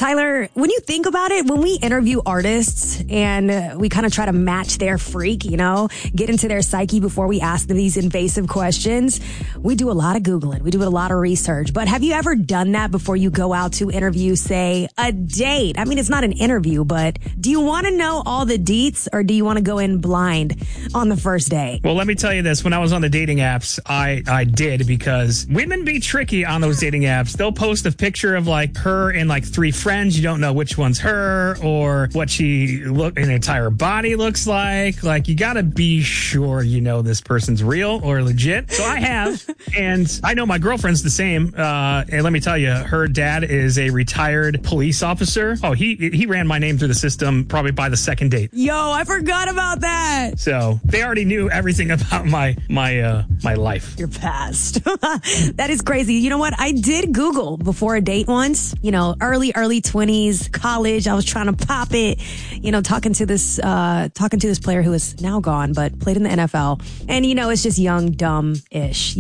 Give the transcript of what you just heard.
Tyler, when you think about it, when we interview artists and we kind of try to match their freak, get into their psyche before we ask them these invasive questions, we do a lot of Googling. We do a lot of research. But have you ever done that before you go out to interview, say, a date? I mean, it's not an interview, but do you want to know all the deets or do you want to go in blind on the first day? Well, let me tell you this. When I was on the dating apps, I did, because women be tricky on those dating apps. They'll post a picture of like her and like 3 friends. You don't know which one's her or what an entire body looks like. Like, you got to be sure this person's real or legit. So I have, and I know my girlfriend's the same. And let me tell you, her dad is a retired police officer. Oh, he ran my name through the system probably by the second date. Yo, I forgot about that. So they already knew everything about my life. Your past. That is crazy. You know what? I did Google before a date once, early 20s, college. I was trying to pop it, talking to this player who is now gone, but played in the NFL. And, it's just young, dumb-ish.